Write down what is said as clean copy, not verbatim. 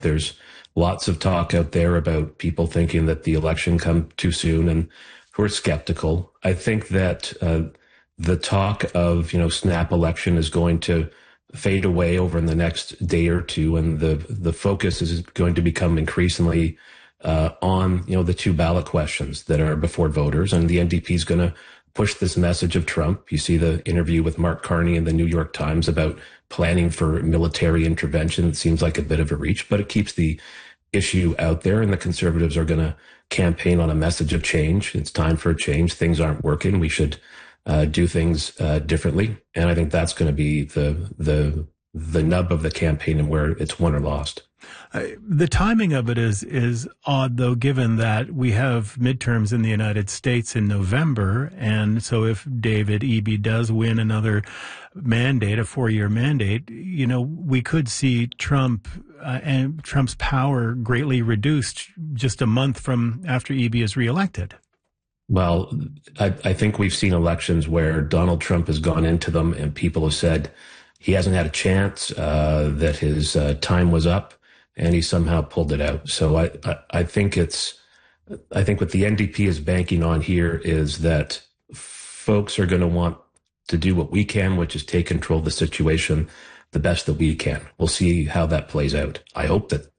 There's lots of talk out there about people thinking that the election come too soon and who are skeptical. I think that the talk of, snap election is going to fade away over in the next day or two, and the focus is going to become increasingly on the two ballot questions that are before voters, and the NDP is going to push this message of Trump. You see the interview with Mark Carney in the New York Times about planning for military intervention. It seems like a bit of a reach, but it keeps the issue out there, and the Conservatives are going to campaign on a message of change. It's time for a change. Things aren't working. We should do things differently, and I think that's going to be the nub of the campaign and where it's won or lost. The timing of it is odd, though, given that we have midterms in the United States in November. And so if David Eby does win another mandate, a 4-year mandate, we could see Trump and Trump's power greatly reduced just a month from after Eby is reelected. Well, I think we've seen elections where Donald Trump has gone into them and people have said he hasn't had a chance, that his time was up, and he somehow pulled it out. So I think what the NDP is banking on here is that folks are going to want to do what we can, which is take control of the situation the best that we can. We'll see how that plays out. I hope that